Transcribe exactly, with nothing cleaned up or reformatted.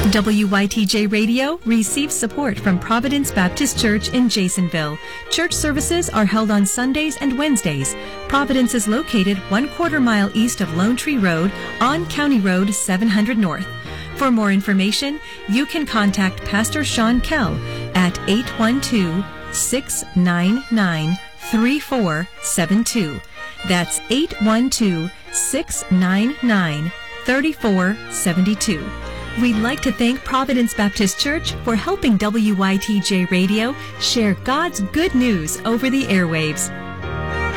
W Y T J Radio receives support from Providence Baptist Church in Jasonville. Church services are held on Sundays and Wednesdays. Providence is located one quarter mile east of Lone Tree Road on County Road seven hundred North. For more information, you can contact Pastor Sean Kell at eight one two, six nine nine, three four seven two. That's eight one two, six nine nine, three four seven two. We'd like to thank Providence Baptist Church for helping W Y T J Radio share God's good news over the airwaves.